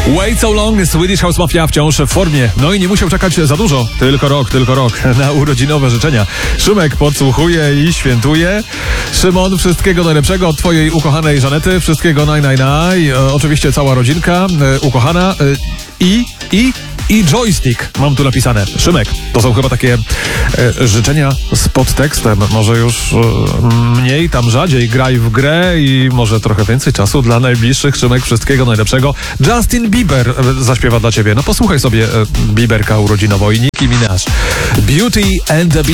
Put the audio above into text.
Wait So Long, Swedish House Mafia wciąż w formie. No i nie musiał czekać za dużo. Tylko rok na urodzinowe życzenia. Szymek podsłuchuje i świętuje. Szymon, wszystkiego najlepszego od twojej ukochanej Żanety. Wszystkiego naj. Oczywiście cała rodzinka ukochana i joystick mam tu napisane. Szymek, to są chyba takie życzenia z podtekstem. Może już mniej, tam rzadziej graj w grę i może trochę więcej czasu dla najbliższych. Szymek, wszystkiego najlepszego. Justin Bieber zaśpiewa dla ciebie. No posłuchaj sobie Bieberka urodzinowo i Nicki Minaj. Beauty and the Beast.